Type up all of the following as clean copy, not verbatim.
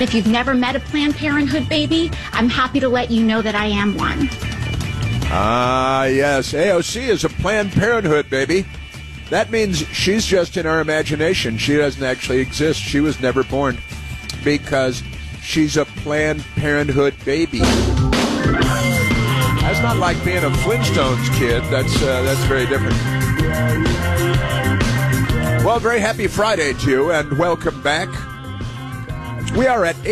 If you've never met a Planned Parenthood baby, I'm happy to let you know that I am one. Yes. AOC is a Planned Parenthood baby. That means she's just in our imagination. She doesn't actually exist. She was never born because she's a Planned Parenthood baby. That's not like being a Flintstones kid. That's very different. Well, very happy Friday to you, and welcome back. We are at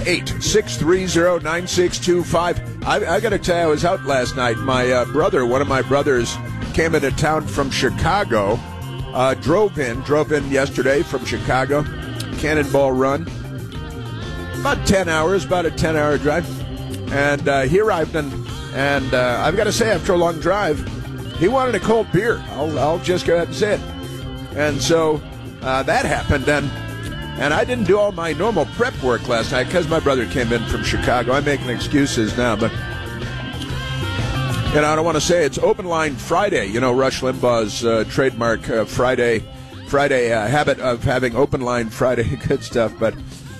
888-630-9625. I got to tell you, I was out last night. My brother, one of my brothers, came into town from Chicago, drove in yesterday from Chicago, Cannonball Run, about 10 hours, about a 10-hour drive. And he arrived, and I've got to say, after a long drive, he wanted a cold beer. I'll just go ahead and say it. And so that happened, and I didn't do all my normal prep work last night because my brother came in from Chicago. I'm making excuses now, but I don't want to say it's Open Line Friday. Rush Limbaugh's trademark Friday habit of having Open Line Friday, good stuff. But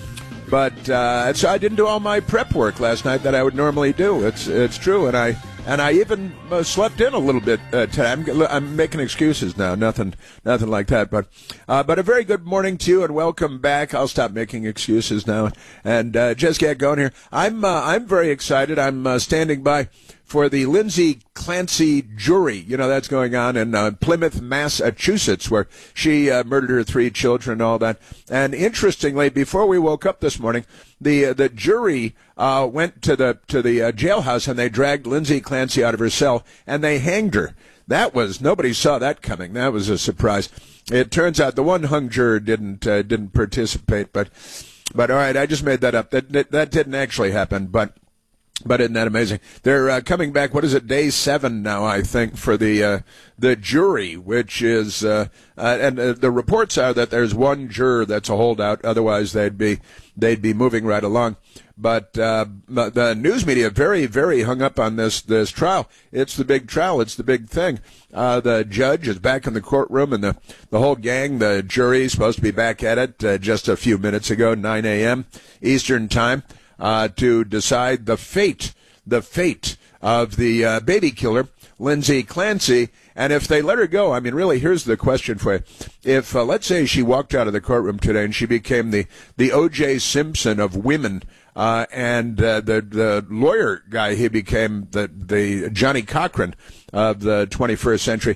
so I didn't do all my prep work last night that I would normally do. It's true, and I even slept in a little bit today. I'm making excuses now. Nothing like that. But a very good morning to you, and welcome back. I'll stop making excuses now and just get going here. I'm very excited. I'm standing by for the Lindsay Clancy jury. That's going on in Plymouth, Massachusetts, where she murdered her 3 children and all that. And interestingly, before we woke up this morning, the jury went to the jailhouse, and they dragged Lindsay Clancy out of her cell, and they hanged her. Nobody saw that coming. That was a surprise. It turns out the one hung juror didn't participate, but all right, I just made that up. That didn't actually happen, but isn't that amazing? They're coming back. What is it? Day 7 now, I think, for the jury, which is and the reports are that there's one juror that's a holdout. Otherwise, they'd be moving right along. But the news media very, very hung up on this trial. It's the big trial. It's the big thing. The judge is back in the courtroom, and the whole gang, the jury, is supposed to be back at it just a few minutes ago, 9 a.m. Eastern Time. To decide the fate of the baby killer, Lindsay Clancy. And if they let her go, I mean, really, here's the question for you. If, let's say she walked out of the courtroom today and she became the O.J. Simpson of women, and the lawyer guy, he became the Johnny Cochran of the 21st century,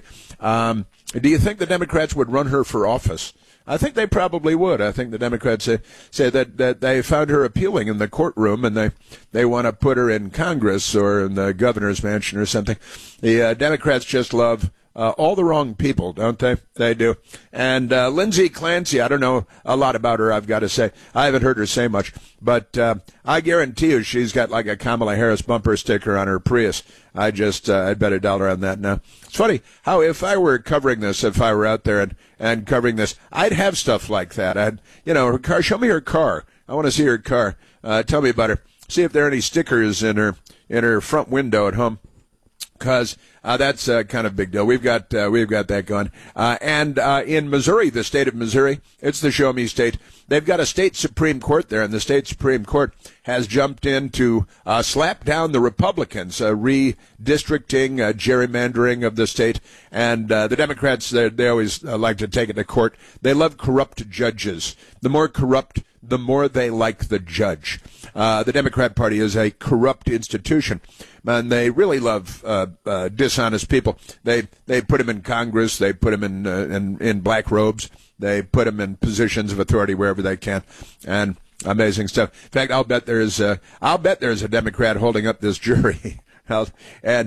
do you think the Democrats would run her for office? I think they probably would. I think the Democrats say that they found her appealing in the courtroom, and they want to put her in Congress or in the governor's mansion or something. The Democrats just love all the wrong people, don't they? They do. And Lindsay Clancy, I don't know a lot about her, I've got to say. I haven't heard her say much, but I guarantee you she's got like a Kamala Harris bumper sticker on her Prius. I'd bet $1 on that now. It's funny how if I were covering this, if I were out there and covering this, I'd have stuff like that. Her car, show me her car. I want to see her car. Tell me about her. See if there are any stickers in her front window at home. Because that's kind of a big deal. We've got that going. And in Missouri, the state of Missouri, it's the Show Me state. They've got a state Supreme Court there, and the state Supreme Court has jumped in to slap down the Republicans, redistricting, gerrymandering of the state. And the Democrats, they always like to take it to court. They love corrupt judges. The more corrupt, the more they like the judge. The Democrat Party is a corrupt institution, and they really love dishonest people. They put them in Congress. They put them in black robes. They put them in positions of authority wherever they can, and amazing stuff. In fact, I'll bet there's a Democrat holding up this jury. And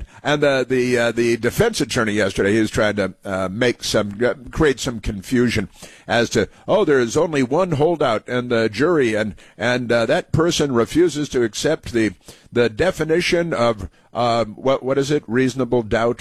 the defense attorney yesterday, he was trying to create some confusion as to, there is only one holdout in the jury, and that person refuses to accept the definition of what is it? Reasonable doubt.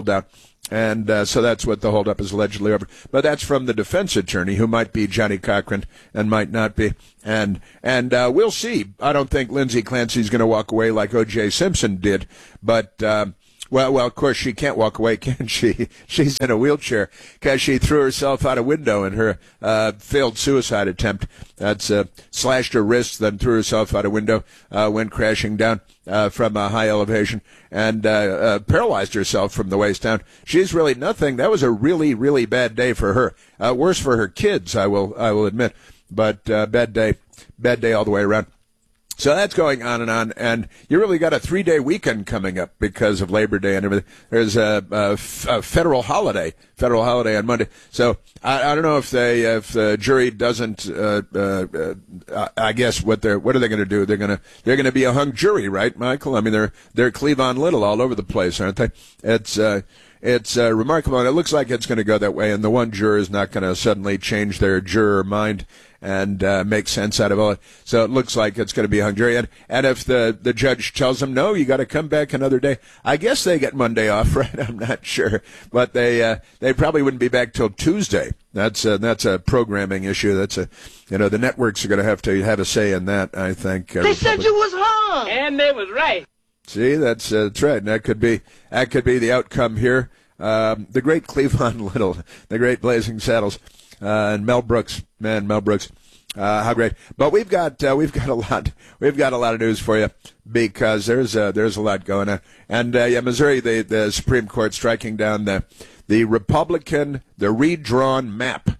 And so that's what the holdup is allegedly over. But that's from the defense attorney, who might be Johnny Cochran and might not be. And we'll see. I don't think Lindsay Clancy's going to walk away like O.J. Simpson did. But Well, of course, she can't walk away, can she? She's in a wheelchair because she threw herself out a window in her failed suicide attempt. That's slashed her wrist, then threw herself out a window, went crashing down from a high elevation, and paralyzed herself from the waist down. She's really nothing. That was a really, really bad day for her. Worse for her kids, I will admit, but bad day all the way around. So that's going on, and you really got a 3-day weekend coming up because of Labor Day and everything. There's a federal holiday on Monday. So I don't know if the jury doesn't. I guess what are they going to do? They're going to be a hung jury, right, Michael? I mean, they're Cleavon Little all over the place, aren't they? It's remarkable, and it looks like it's going to go that way. And the one juror is not going to suddenly change their juror mind and make sense out of all it. So it looks like it's going to be a hung jury. And if the judge tells them, no, you got to come back another day, I guess they get Monday off, right? I'm not sure. But they probably wouldn't be back till Tuesday. That's a programming issue. The networks are going to have a say in that, I think. They said you was hung. And they was right. See, that's right. And that could be the outcome here. The great Cleavon Little, the great Blazing Saddles. And Mel Brooks, how great! But we've got a lot of news for you because there's a lot going on. And Missouri, the Supreme Court striking down the redrawn map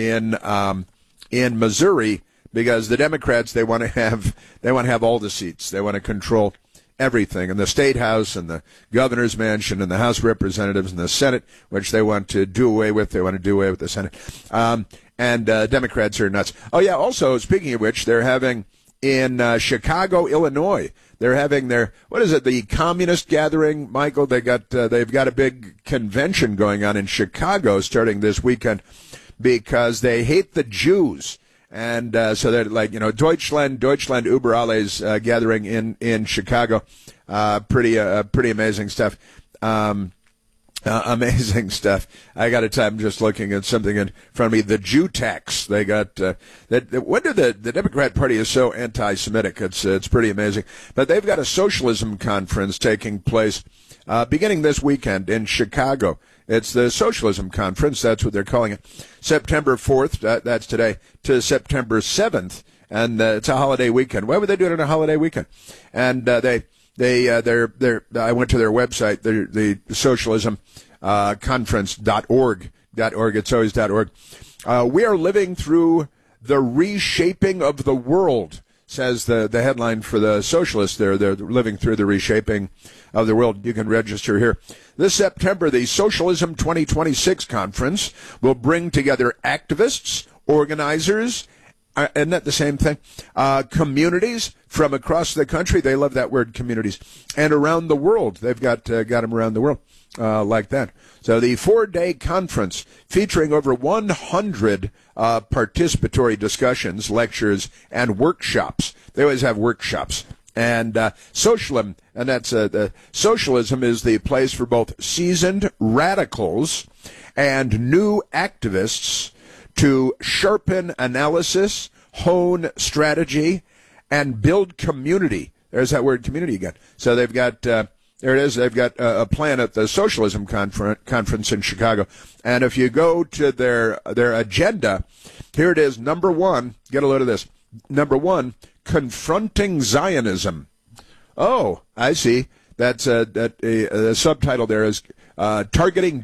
in Missouri because the Democrats they want to have all the seats. They want to control everything in the State House and the Governor's Mansion and the House of Representatives and the Senate, which they want to do away with. They want to do away with the Senate. And Democrats are nuts. Oh, yeah, also, speaking of which, they're having in Chicago, Illinois, they're having the communist gathering, Michael? They've got a big convention going on in Chicago starting this weekend because they hate the Jews. And so they're like, Deutschland über alles gathering in Chicago. Pretty amazing stuff. Amazing stuff. I got a time just looking at something in front of me. The Jew tax. They got wonder the Democrat Party is so anti-Semitic. It's pretty amazing. But they've got a socialism conference taking place beginning this weekend in Chicago. It's the Socialism Conference. That's what they're calling it. September 4th, that's today, to September 7th. And it's a holiday weekend. Why would they do it on a holiday weekend? And I went to their website, the socialism conference.org. It's always .org. We are living through the reshaping of the world, says the headline for the socialists there. They're living through the reshaping of the world. You can register here. This September, the Socialism 2026 conference will bring together activists, organizers, isn't that the same thing? Communities from across the country. They love that word, communities. And around the world. They've got them around the world like that. So the 4-day conference featuring over 100 participatory discussions, lectures, and workshops. They always have workshops. And socialism, and socialism is the place for both seasoned radicals and new activists to sharpen analysis, hone strategy, and build community. There's that word, community, again. So they've got there it is. They've got a plan at the Socialism Conference in Chicago. And if you go to their agenda, here it is. Number 1, get a load of this. Number 1, confronting Zionism. Oh, I see. That's the subtitle there is targeting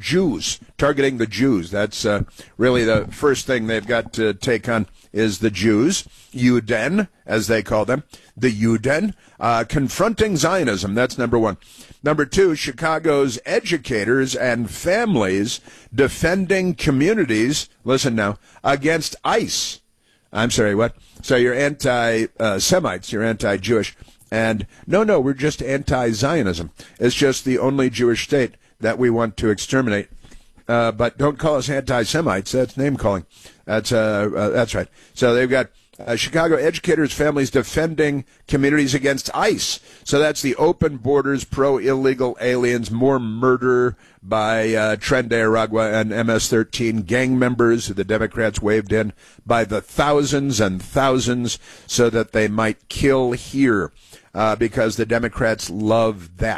the Jews. That's really the first thing they've got to take on is the Jews, Juden, as they call them, the Juden, confronting Zionism. That's number 1. Number 2, Chicago's educators and families defending communities, listen now, against ICE. I'm sorry, what? So you're anti-Semites, you're anti-Jewish. And no, we're just anti-Zionism. It's just the only Jewish state that we want to exterminate. But don't call us anti-Semites. That's name-calling. That's right. So they've got Chicago educators, families defending communities against ICE. So that's the open borders, pro-illegal aliens, more murder by Tren de Aragua and MS-13 gang members who the Democrats waved in by the thousands and thousands so that they might kill here because the Democrats love that.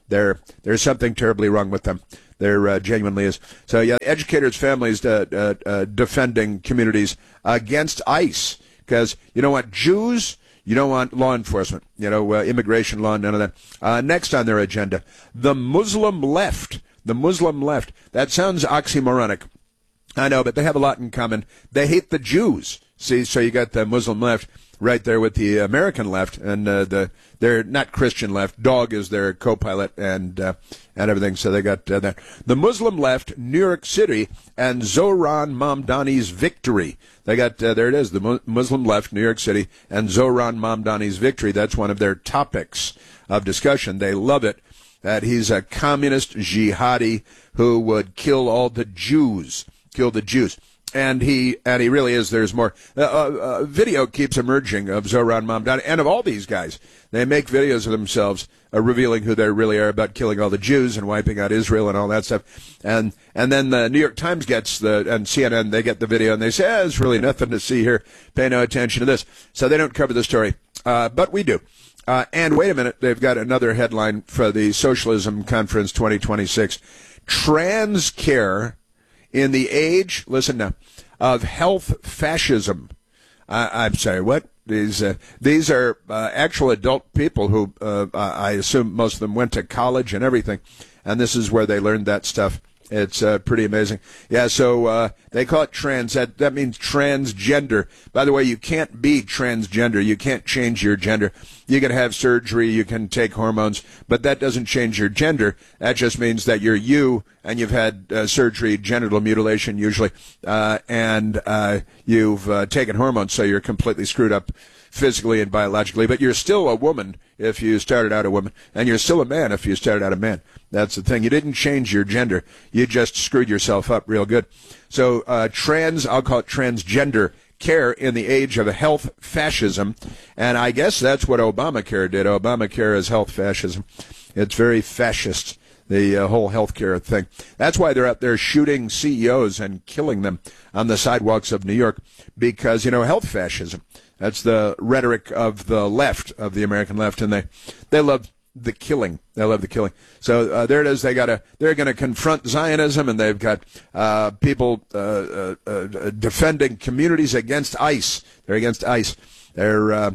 There's something terribly wrong with them. There genuinely is. So, yeah, educators' families defending communities against ICE. Because you don't want Jews, you don't want law enforcement, immigration law, none of that. Next on their agenda, the Muslim left. The Muslim left. That sounds oxymoronic. I know, but they have a lot in common. They hate the Jews. See, so you got the Muslim left right there with the American left, and they're not Christian left. Dog is their co-pilot and everything. So they got that. The Muslim left, New York City, and Zohran Mamdani's victory. They got there it is. The Muslim left, New York City, and Zohran Mamdani's victory. That's one of their topics of discussion. They love it. That he's a communist jihadi who would kill all the Jews. Kill the Jews. And he really is. There's more. Video keeps emerging of Zohran Mamdani and of all these guys. They make videos of themselves revealing who they really are about killing all the Jews and wiping out Israel and all that stuff. And then the New York Times gets and CNN, they get the video and they say, there's really nothing to see here. Pay no attention to this. So they don't cover the story. But we do. And wait a minute. They've got another headline for the Socialism Conference 2026. Trans care in the age, listen now, of health fascism. I'm sorry, what? These are actual adult people who I assume most of them went to college and everything, and this is where they learned that stuff. It's pretty amazing. Yeah, so they call it trans. That means transgender. By the way, you can't be transgender. You can't change your gender. You can have surgery. You can take hormones, but that doesn't change your gender. That just means that you're you, and you've had surgery, genital mutilation usually, and you've taken hormones, so you're completely screwed up physically and biologically, but you're still a woman if you started out a woman, and you're still a man if you started out a man. That's the thing. You didn't change your gender. You just screwed yourself up real good. So I'll call it transgender care in the age of health fascism, and I guess that's what Obamacare did. Obamacare is health fascism. It's very fascist, the whole health care thing. That's why they're out there shooting CEOs and killing them on the sidewalks of New York, because, health fascism. That's the rhetoric of the left, of the American left, and they love the killing. They love the killing. So there it is. They're going to confront Zionism, and they've got people defending communities against ICE. They're against ICE. They're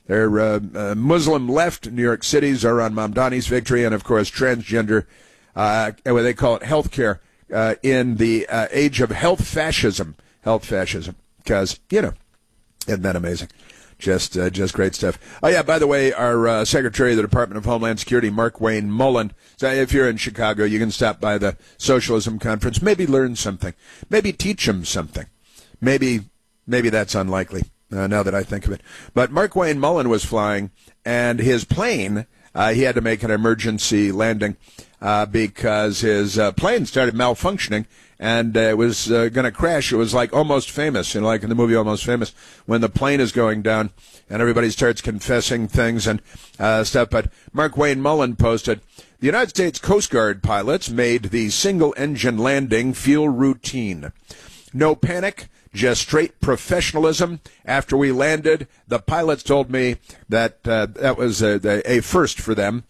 Muslim left, New York City, Zohran Mamdani's victory, and of course transgender, what they call it, health care in the age of health fascism. Health fascism, because isn't that amazing? Just great stuff. Oh, yeah, by the way, our Secretary of the Department of Homeland Security, Markwayne Mullin, so if you're in Chicago, you can stop by the Socialism Conference, maybe learn something, maybe teach them something. Maybe that's unlikely, now that I think of it. But Markwayne Mullin was flying, and his plane, he had to make an emergency landing because his plane started malfunctioning, and it was going to crash. It was like Almost Famous, like in the movie Almost Famous, when the plane is going down and everybody starts confessing things and stuff. But Markwayne Mullin posted, the United States Coast Guard pilots made the single-engine landing feel routine. No panic, just straight professionalism. After we landed, the pilots told me that that was a first for them.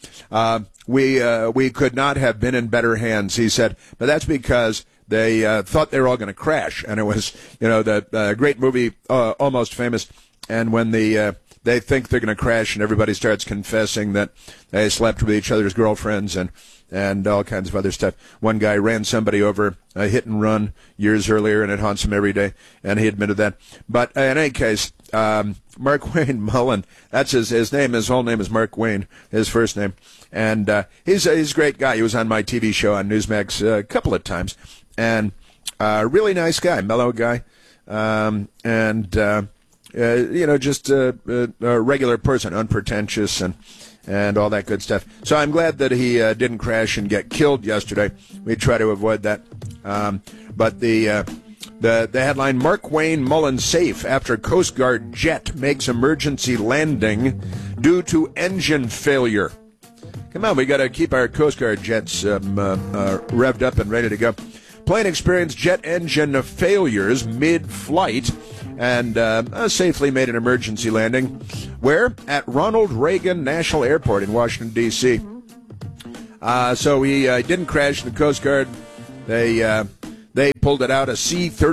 We could not have been in better hands, he said. But that's because they thought they were all going to crash, and it was, the great movie Almost Famous. And when they think they're going to crash, and everybody starts confessing that they slept with each other's girlfriends and all kinds of other stuff. One guy ran somebody over a hit and run years earlier, and it haunts him every day, and he admitted that. But in any case, Markwayne Mullin, that's his name. His whole name is Mark Wayne, his first name. And he's a great guy. He was on my TV show on Newsmax a couple of times. And really nice guy, mellow guy, just a regular person, unpretentious and all that good stuff. So I'm glad that he didn't crash and get killed yesterday. We try to avoid that. But the headline, Markwayne Mullin safe after Coast Guard jet makes emergency landing due to engine failure. Come on, we got to keep our Coast Guard jets revved up and ready to go. Plane experienced jet engine failures mid-flight and safely made an emergency landing. Where? At Ronald Reagan National Airport in Washington, D.C. So he didn't crash. The Coast Guard, they pulled it out. A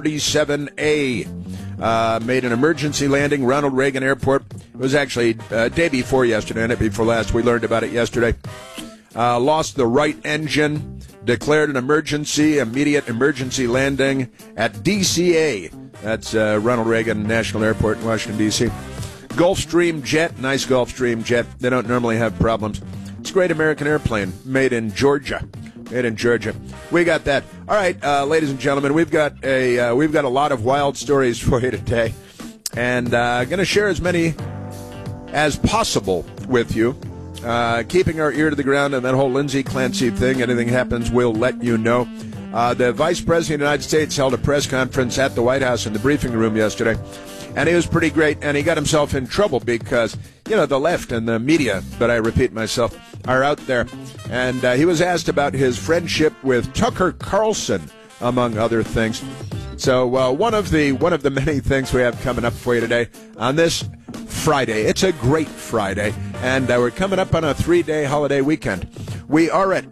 C-37A made an emergency landing, Ronald Reagan Airport. It was actually day before yesterday, and before last. We learned about it yesterday. Lost the right engine, declared an immediate emergency landing at DCA. That's Ronald Reagan National Airport in Washington, D.C. Gulfstream jet, nice Gulfstream jet. They don't normally have problems. It's a great American airplane, made in Georgia. We got that. All right, ladies and gentlemen, we've got a lot of wild stories for you today, and going to share as many as possible with you. Keeping our ear to the ground on that whole Lindsay Clancy thing. Anything happens, we'll let you know. The Vice President of the United States held a press conference at the White House in the briefing room yesterday, and he was pretty great, and he got himself in trouble because, the left and the media, but I repeat myself, are out there. And he was asked about his friendship with Tucker Carlson, among other things. So one of the many things we have coming up for you today on this Friday. It's a great Friday, and we're coming up on a 3-day holiday weekend. We are at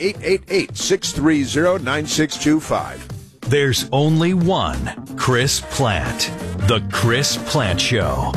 888-630-9625. There's only one Chris Plante. The Chris Plante Show.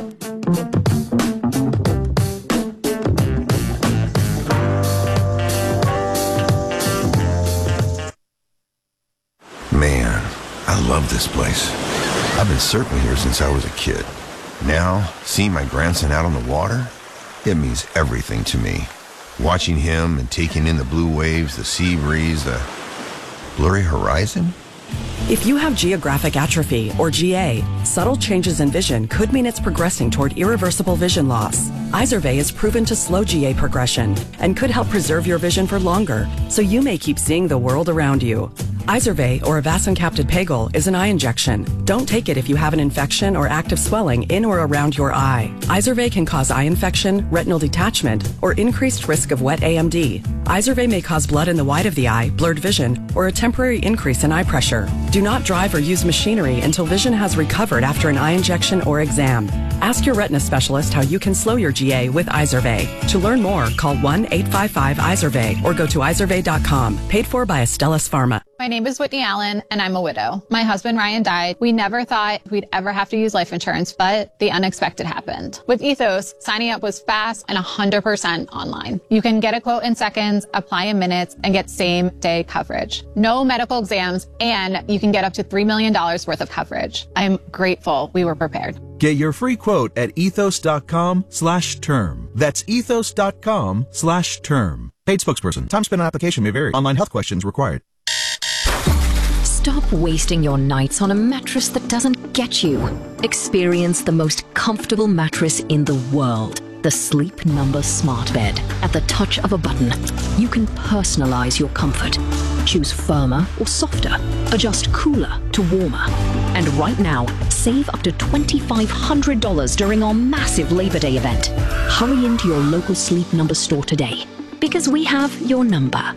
Man, I love this place. I've been surfing here since I was a kid. Now, seeing my grandson out on the water, it means everything to me. Watching him and taking in the blue waves, the sea breeze, the blurry horizon. If you have geographic atrophy, or GA, subtle changes in vision could mean it's progressing toward irreversible vision loss. Izervay is proven to slow GA progression and could help preserve your vision for longer, so you may keep seeing the world around you. Izervay, or avacincaptad pegol, is an eye injection. Don't take it if you have an infection or active swelling in or around your eye. Izervay can cause eye infection, retinal detachment, or increased risk of wet AMD. Izervay may cause blood in the white of the eye, blurred vision, or a temporary increase in eye pressure. Do not drive or use machinery until vision has recovered after an eye injection or exam. Ask your retina specialist how you can slow your GA with Izervay. To learn more, call 1-855-IZERVAY or go to izervay.com. Paid for by Astellas Pharma. My name is Whitney Allen, and I'm a widow. My husband, Ryan, died. We never thought we'd ever have to use life insurance, but the unexpected happened. With Ethos, signing up was fast and 100% online. You can get a quote in seconds, apply in minutes, and get same-day coverage. No medical exams, and you can get up to $3 million worth of coverage. I'm grateful we were prepared. Get your free quote at ethos.com/term. That's ethos.com/term. Paid spokesperson. Time spent on application may vary. Online health questions required. Stop wasting your nights on a mattress that doesn't get you. Experience the most comfortable mattress in the world. The Sleep Number Smart Bed. At the touch of a button, you can personalize your comfort. Choose firmer or softer. Adjust cooler to warmer. And right now, save up to $2,500 during our massive Labor Day event. Hurry into your local Sleep Number store today, because we have your number.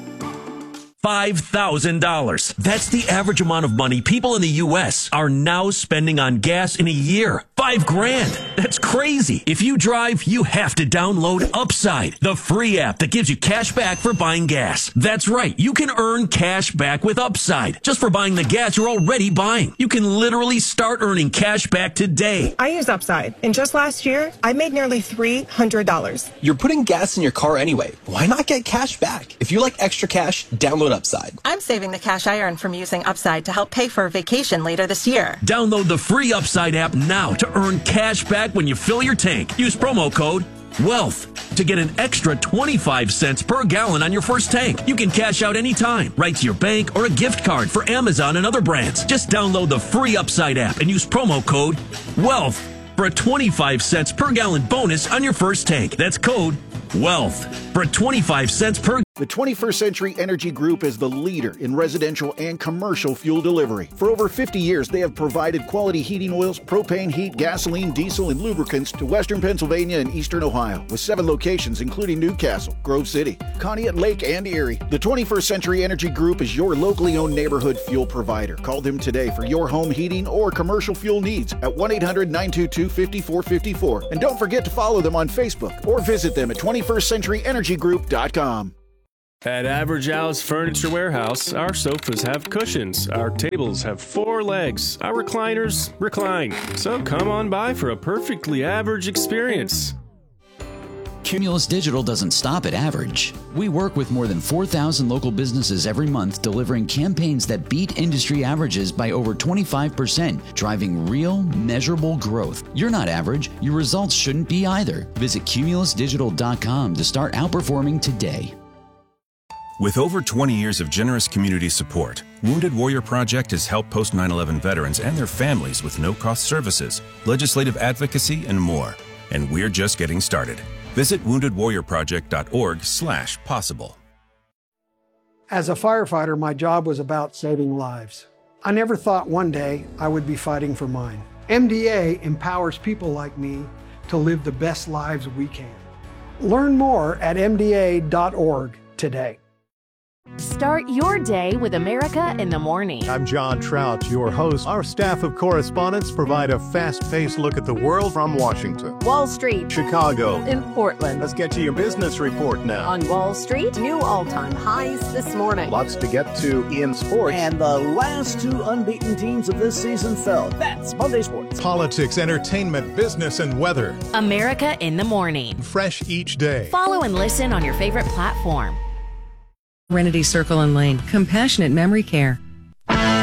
$5,000. That's the average amount of money people in the U.S. are now spending on gas in a year. $5,000. That's crazy. If you drive, you have to download Upside, the free app that gives you cash back for buying gas. That's right. You can earn cash back with Upside just for buying the gas you're already buying. You can literally start earning cash back today. I use Upside, and just last year, I made nearly $300. You're putting gas in your car anyway. Why not get cash back? If you like extra cash, download Upside. I'm saving the cash I earn from using Upside to help pay for a vacation later this year. Download the free Upside app now to earn cash back when you fill your tank. Use promo code WEALTH to get an extra 25 cents per gallon on your first tank. You can cash out anytime, right to your bank or a gift card for Amazon and other brands. Just download the free Upside app and use promo code WEALTH for a 25 cents per gallon bonus on your first tank. That's code WEALTH for 25 cents per. The 21st Century Energy Group is the leader in residential and commercial fuel delivery. For over 50 years, they have provided quality heating oils, propane, heat, gasoline, diesel, and lubricants to Western Pennsylvania and Eastern Ohio, with 7 locations including Newcastle, Grove City, Conneaut Lake, and Erie. The 21st Century Energy Group is your locally owned neighborhood fuel provider. Call them today for your home heating or commercial fuel needs at 1-800-922-5454. And don't forget to follow them on Facebook or visit them at 21stcenturyenergygroup.com. At Average Al's Furniture Warehouse, our sofas have cushions, our tables have 4 legs, our recliners recline. So come on by for a perfectly average experience. Cumulus Digital doesn't stop at average. We work with more than 4,000 local businesses every month, delivering campaigns that beat industry averages by over 25%, driving real, measurable growth. You're not average. Your results shouldn't be either. Visit cumulusdigital.com to start outperforming today. With over 20 years of generous community support, Wounded Warrior Project has helped post 9/11 veterans and their families with no-cost services, legislative advocacy, and more. And we're just getting started. Visit woundedwarriorproject.org/possible. As a firefighter, my job was about saving lives. I never thought one day I would be fighting for mine. MDA empowers people like me to live the best lives we can. Learn more at mda.org today. Start your day with America in the Morning. I'm John Trout, your host. Our staff of correspondents provide a fast-paced look at the world from Washington, Wall Street, Chicago, and Portland. Let's get to your business report now. On Wall Street, new all-time highs this morning. Lots to get to in sports. And the last 2 unbeaten teams of this season fell. That's Monday Sports. Politics, entertainment, business, and weather. America in the Morning. Fresh each day. Follow and listen on your favorite platform. Serenity Circle and Lane, compassionate memory care.